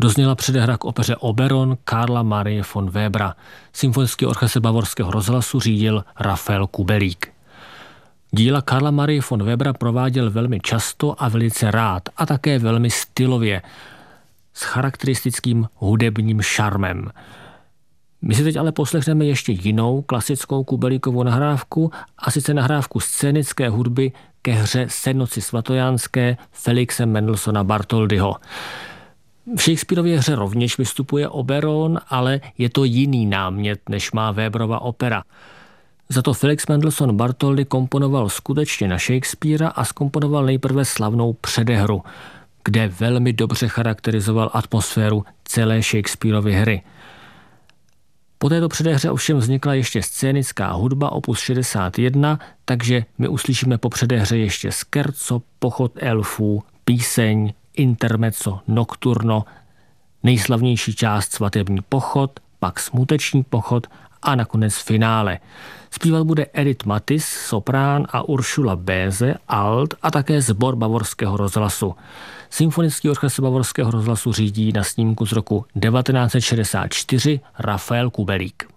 Dozněla předehra k opeře Oberon Karla Marie von Webera. Symfonický orchestr Bavorského rozhlasu řídil Rafael Kubelík. Díla Karla Marie von Webera prováděl velmi často a velice rád a také velmi stylově, s charakteristickým hudebním šarmem. My si teď ale poslechneme ještě jinou klasickou Kubelíkovu nahrávku, a sice nahrávku scénické hudby ke hře Sednoci svatojánské Felixe Mendelssohna Bartholdyho. V Shakespearově hře rovněž vystupuje Oberon, ale je to jiný námět, než má Weberova opera. Za to Felix Mendelssohn Bartholdy komponoval skutečně na Shakespeara a zkomponoval nejprve slavnou předehru, kde velmi dobře charakterizoval atmosféru celé Shakespearovy hry. Po této předehře ovšem vznikla ještě scénická hudba opus 61, takže my uslyšíme po předehře ještě scherzo, pochod elfů, píseň, intermezzo, nocturno, nejslavnější část svatební pochod, pak smuteční pochod a nakonec finále. Zpívat bude Edith Matis, soprán, a Ursula Bäse, alt, a také sbor Bavorského rozhlasu. Symfonický orchestr Bavorského rozhlasu řídí na snímku z roku 1964 Rafael Kubelík.